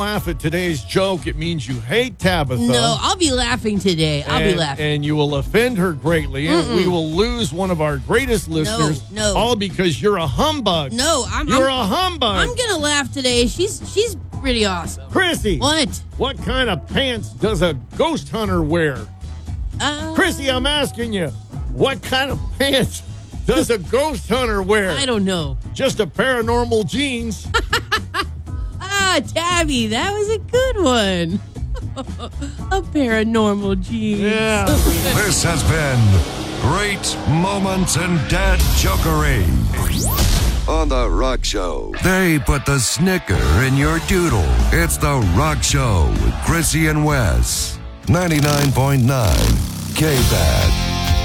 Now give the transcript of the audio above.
laugh at today's joke, it means you hate Tabitha. No, I'll be laughing today. I'll be laughing. And you will offend her greatly, and we will lose one of our greatest listeners. No. All because you're a humbug. No, You're a humbug. I'm gonna laugh today. She's pretty awesome. Chrissy. What kind of pants does a ghost hunter wear? Chrissy, I'm asking you, what kind of pants does a ghost hunter wear? I don't know. Just a pair of normal jeans. Tabby, that was a good one. A pair of normal jeans. Yeah. This has been Great Moments in Dad Jokery on The Rock Show. They put the snicker in your doodle. It's The Rock Show with Chrissy and Wes. 99.9 K-Bad.